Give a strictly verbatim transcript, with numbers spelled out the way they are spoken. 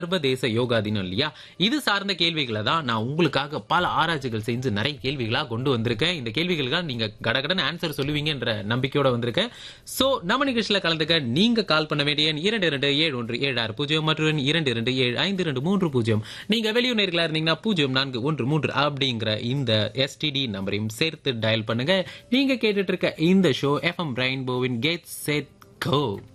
சர்வதேச யோகா தினம் இல்லையா? இது சார்ந்த கேள்விகளை தான் நான் உங்களுக்காக பல ஆராய்ச்சிகள் செஞ்சு நிறைய கேள்விகளா கொண்டு வந்திருக்கேன். இந்த கேள்விகளுக்கு நீங்க கடகடன்னு ஆன்சர் சொல்லுவீங்கன்ற நம்பிக்கையோட வந்திருக்கேன். சோ நம்ம நிகழ்ச்சியில கலந்துக்க நீங்க கால் பண்ண வேண்டிய எண் இரண்டு இரண்டு ஏழு ஒன்று ஏழு ஆறு பூஜ்ஜியம் மற்றும் இரண்டு இரண்டு ஏழு ஐந்து இரண்டு மூன்று பூஜ்ஜியம். நீங்க வெளியூர் நேர்களா இருந்தீங்கன்னா பூஜ்ஜியம் நான்கு ஒன்று மூன்று அப்படிங்கிற இந்த எஸ்டிடி நம்பரையும் சேர்த்து டயல் பண்ணுங்க. நீங்க கேட்டுட்டு இருக்க இந்த show FM ரெயின்போவின் get set go.